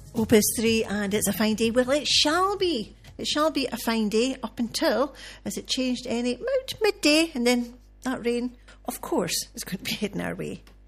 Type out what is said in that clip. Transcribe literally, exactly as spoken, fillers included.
Opus three, and it's a fine day. Well, it shall be. It shall be a fine day up until, as it changed any, about midday, and then that rain, of course, is going to be heading our way.